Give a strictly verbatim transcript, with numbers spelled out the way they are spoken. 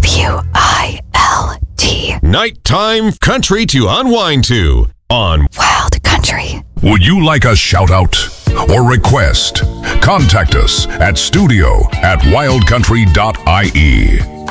W I L D. Nighttime country to unwind to on Wild Country. Would you like a shout out or request? Contact us at studio at wild country dot I E.